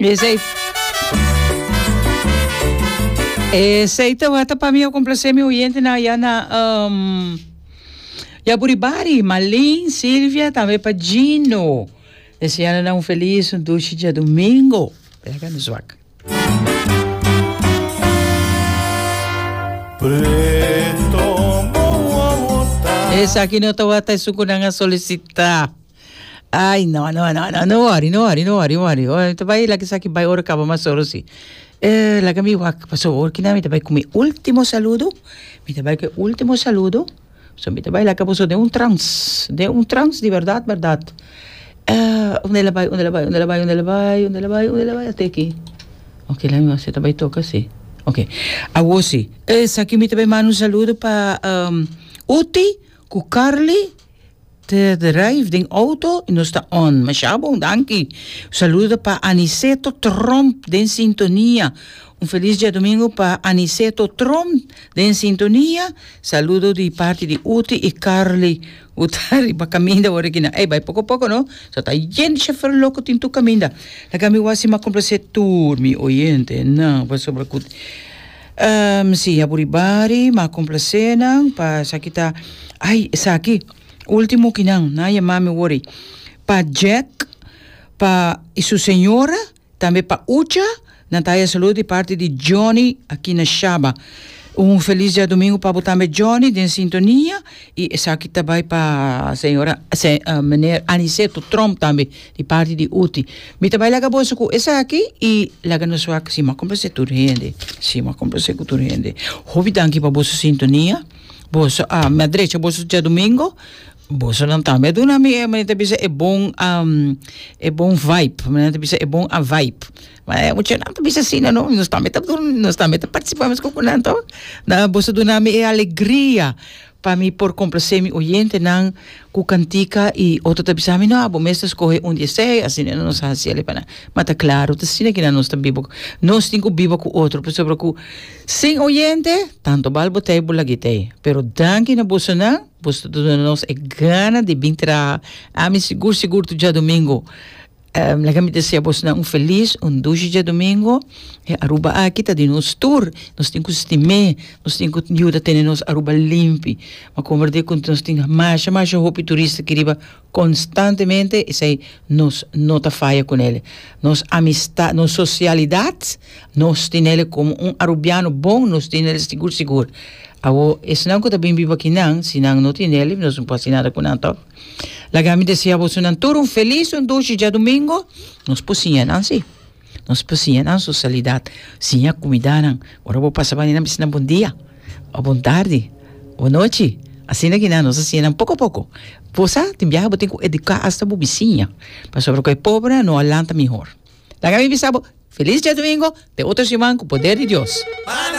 Esse aí tá para mim, eu complacer meu oyente na Yaburibari, Malin, Silvia, também para Gino. Esse ano dá feliz doce dia domingo. Pega no swag. Esse aqui não tá até sucunanga solicitar. Ai, não worry. Tu vai lá que isso aqui vai ora acaba mas só assim. La que mi wak pasó porque na mi te vai com mi último saludo. Mi te vai que último saludo. So mi te vai lá que pasó de un trans de verdade. Onde ela vai até aqui. Ok, lá mi você também toca assim. Ok. Agora sim. Essa aqui mi te vai mandar um saludo para Uti, com Carly. De drive de auto e não está on. Mas já bom, danke. Saludo para Aniceto Trump de sintonia. Feliz dia domingo para Aniceto Trump de sintonia. Saludo de parte de Uti e Carly. Utari para caminho da origina. Vai pouco, não? Só tá gente chefer louco tinto caminho. La kami wasi makomplase tour mi oyente. Não, vai sobre cut. Sim, aburibari, makomplase na para sakita. Essa aqui. Último que não mami worry. Para Jack, para sua senhora, também para Ucha, Natália saúde de parte de Johnny aqui na Chaba. Feliz dia domingo para botar Johnny de sintonia e essa aqui também para a senhora, menina Aniceto Trump também de parte de Uti. Me também lá bolsa com essa aqui e lá no sua que se ma complace turende, Hobby danke para bolsa sintonia. Bolsa minha direita bolsa dia domingo. Bolsa não tá, mas na minha maneira de é bom vibe, maneira de é bom a vibe. Mas muito não tá assim não está participamos com o nanto. Na bolsa do nome é alegria para mim por complacer meu oyente não com cantica e outro tá pensando não, bom mesmo escolhe onde sei assim não nos assim ali para. Mas tá claro, tá assim que nós tá vivo. Nós temos vivo com outro, por sobre com sem oyente, tanto balbo tem bulagite. Pero danke na bolsa não. Posto tudo nós é gana de vir tra a mim seguro do dia domingo. La kami deseja bolsa feliz doce dia domingo. Aruba aqui tá de nos tour, nós temos que estimar, nós temos que ajuda ter nos Aruba limpo. Mas converter com nós temos mais roupa turista que riba constantemente e sei nos nota falha com ele. Nos amistade, nos socialidade, nós temos ele como arubiano bom, nós temos ele seguro. Esse não que também vive aqui não, se não tem ele, nós não podemos nada com nada. La kami deseja bolsa feliz doce dia domingo, nós posinha assim. Nós posinha na socialidade, sim a comida não. Agora vou passar para na piscina bom dia, ou bom tarde, ou noite. Assim aqui não, nós assim pouco a pouco. Posa, tem viajar, tem que educar hasta a vizinha. Para sobre o que é pobre, não alanta melhor. La kami bisabo, feliz dia domingo, de outra semana com o poder de Deus.